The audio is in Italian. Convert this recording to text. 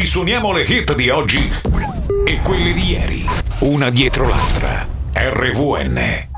Ti suoniamo le hit di oggi e quelle di ieri, una dietro l'altra. RVN.